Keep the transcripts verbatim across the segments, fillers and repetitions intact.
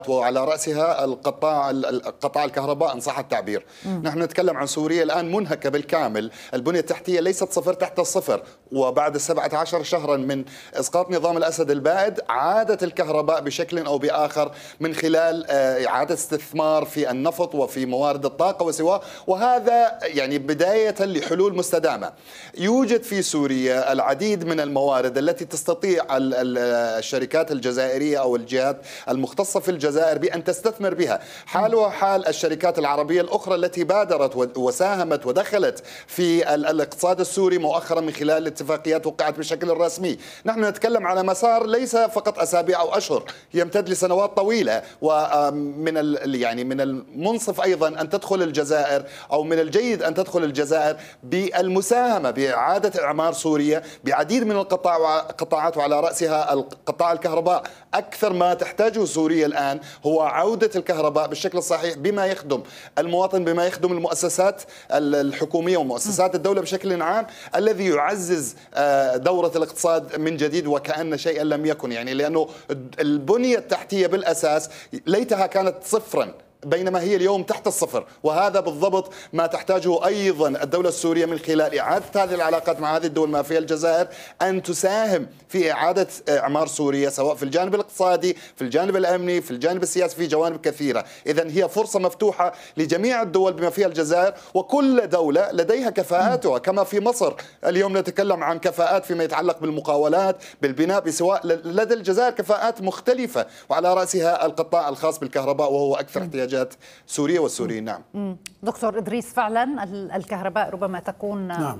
وعلى رأسها القطاع قطاع الكهرباء إن صح التعبير. مم. نحن نتكلم عن سوريا الآن منهكة بالكامل، البنية التحتية ليست صفر تحت الصفر، وبعد سبعة عشر شهرا من إسقاط نظام الأسد البائد عادت الكهرباء بشكل أو بآخر من خلال إعادة استثمار في النفط وفي موارد الطاقة وسواه، وهذا يعني بداية لحلول مستدامة. يوجد في سوريا العديد من الموارد التي تستطيع الشركات الجزائرية أو الجهات المختصة في الجزائر الجزائر بأن تستثمر بها، حالها حال الشركات العربية الأخرى التي بادرت وساهمت ودخلت في الاقتصاد السوري مؤخرا من خلال اتفاقيات وقعت بشكل رسمي. نحن نتكلم على مسار ليس فقط أسابيع أو أشهر، يمتد لسنوات طويلة، ومن يعني من المنصف أيضا أن تدخل الجزائر أو من الجيد أن تدخل الجزائر بالمساهمة بإعادة إعمار سوريا بعديد من القطاعات، وعلى رأسها قطاع الكهرباء. أكثر ما تحتاجه سوريا الآن هو عودة الكهرباء بالشكل الصحيح بما يخدم المواطن، بما يخدم المؤسسات الحكومية ومؤسسات الدولة بشكل عام، الذي يعزز دورة الاقتصاد من جديد وكأن شيئا لم يكن، يعني لأنه البنية التحتية بالأساس ليتها كانت صفرا بينما هي اليوم تحت الصفر، وهذا بالضبط ما تحتاجه أيضا الدولة السورية من خلال إعادة هذه العلاقات مع هذه الدول ما فيها الجزائر، أن تساهم في إعادة إعمار سوريا سواء في الجانب الاقتصادي، في الجانب الأمني، في الجانب السياسي، في جوانب كثيرة. إذن هي فرصة مفتوحة لجميع الدول بما فيها الجزائر، وكل دولة لديها كفاءاتها، كما في مصر اليوم نتكلم عن كفاءات فيما يتعلق بالمقاولات، بالبناء، بسواء لدى الجزائر كفاءات مختلفة، وعلى رأسها القطاع الخاص بالكهرباء وهو أكثر احتياج سوريا والسوريين. نعم دكتور إدريس، فعلا الكهرباء ربما تكون نعم.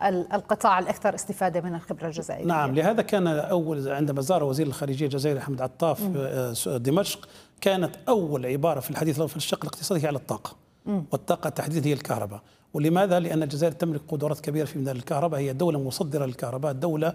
القطاع الأكثر استفادة من الخبرة الجزائرية. نعم، لهذا كان أول عندما زار وزير الخارجية الجزائري حمد عطاف دمشق كانت أول عبارة في الحديث في الشق الاقتصادي هي على الطاقة، مم. والطاقة تحديدا هي الكهرباء. ولماذا؟ لأن الجزائر تملك قدرات كبيرة في مجال الكهرباء، هي دولة مصدرة للكهرباء، دولة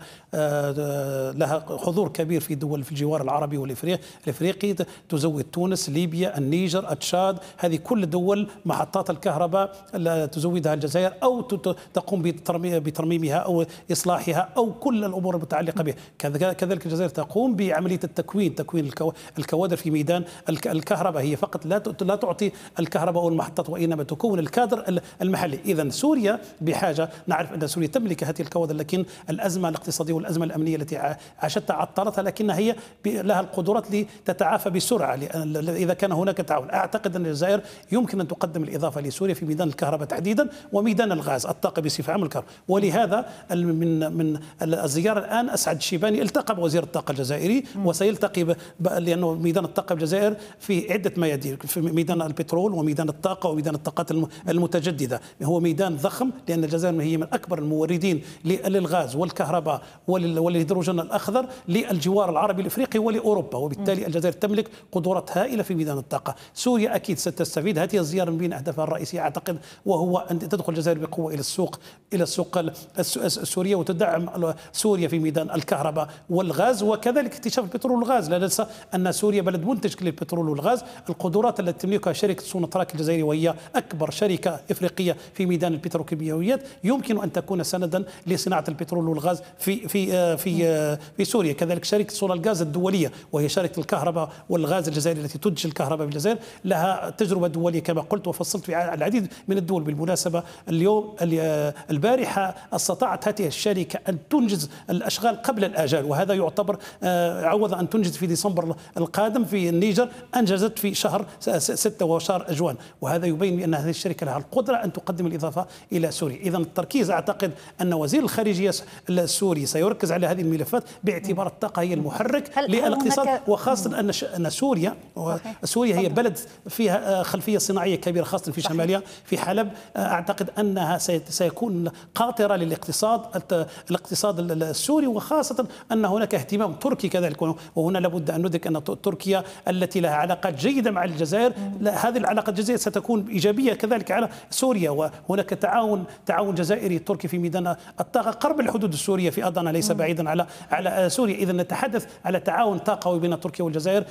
لها حضور كبير في دول في الجوار العربي والإفريقي، تزود تونس، ليبيا، النيجر، تشاد، هذه كل دول محطات الكهرباء تزودها الجزائر أو تقوم بترميمها أو إصلاحها أو كل الأمور المتعلقة بها. كذلك الجزائر تقوم بعملية التكوين، تكوين الكوادر في ميدان الكهرباء، هي فقط لا تعطي الكهرباء والمحطات وإنما تكون الكادر المحلي. إذن سوريا بحاجة، نعرف أن سوريا تملك هذه الكوادر، لكن الأزمة الاقتصادية والأزمة الأمنية التي عاشتها عطلتها، لكنها هي لها القدرات لتتعافى بسرعة إذا كان هناك تعاون. أعتقد أن الجزائر يمكن أن تقدم الإضافة لسوريا في ميدان الكهرباء تحديدا وميدان الغاز، الطاقة بصفة عامة الكهرباء. ولهذا من من الزيارة الآن أسعد الشيباني التقى بوزير الطاقة الجزائري وسيلتقي، لأنه ميدان الطاقة الجزائر في عدة ميادين، في ميدان البترول وميدان الطاقة وميدان الطاقات المتجددة. هو ميدان ضخم لأن الجزائر هي من أكبر الموردين للغاز والكهرباء والهيدروجين الأخضر للجوار العربي الإفريقي ولأوروبا، وبالتالي الجزائر تملك قدرات هائلة في ميدان الطاقة. سوريا أكيد ستستفيد، هذه الزيارة من بين أهدافها الرئيسية أعتقد وهو أن تدخل الجزائر بقوة إلى السوق إلى السوق السورية وتدعم سوريا في ميدان الكهرباء والغاز، وكذلك اكتشاف البترول والغاز. لا ننسى أن سوريا بلد منتج للبترول والغاز، القدرات التي تملكها شركة سوناتراك الجزائرية وهي أكبر شركة إفريقية في ميدان البتروكيماويات يمكن أن تكون سندا لصناعة البترول والغاز في في في في سوريا. كذلك شركة سونالغاز الدولية وهي شركة الكهرباء والغاز الجزائرية التي تنتج الكهرباء في الجزائر، لها تجربة دولية كما قلت وفصلت في العديد من الدول. بالمناسبة اليوم البارحة استطاعت هذه الشركة أن تنجز الأشغال قبل الآجال، وهذا يعتبر عوض أن تنجز في ديسمبر القادم. في النيجر أنجزت في شهر ستة وشهر أجوان، وهذا يبين أن هذه الشركة لها القدرة أن تقدم الإضافة إلى سوريا. إذن التركيز أعتقد أن وزير الخارجية السوري سيركز على هذه الملفات باعتبار الطاقة هي المحرك للاقتصاد، وخاصة أن أن سوريا سوريا هي بلد فيها خلفية صناعية كبيرة خاصة في شمالها في حلب. أعتقد أنها سيكون قاطرة للاقتصاد الاقتصاد السوري، وخاصة أن هناك اهتمام تركي كذلك. وهنا لابد أن ندرك أن تركيا التي لها علاقات جيدة مع الجزائر، هذه العلاقات الجزائرية ستكون إيجابية كذلك على سوريا. وهناك تعاون تعاون جزائري تركي في ميدان الطاقة قرب الحدود السورية في أضنا، ليس بعيدا على على سوريا. إذا نتحدث على تعاون طاقوي بين تركيا والجزائر،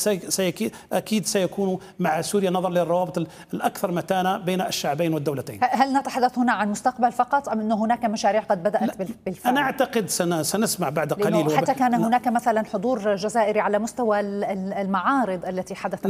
وأكيد سيكون مع سوريا نظرا للروابط الأكثر متانة بين الشعبين والدولتين. هل نتحدث هنا عن مستقبل فقط أم أن هناك مشاريع قد بدأت بالفعل؟ أنا أعتقد سنسمع بعد قليل، حتى كان هناك مثلا حضور جزائري على مستوى المعارض التي حدثت